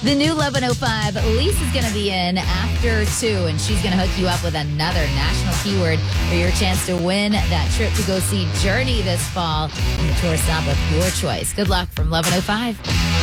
The new 1105, Lisa's going to be in after 2, and she's going to hook you up with another national keyword for your chance to win that trip to go see Journey this fall in the tour stop of your choice. Good luck from 1105.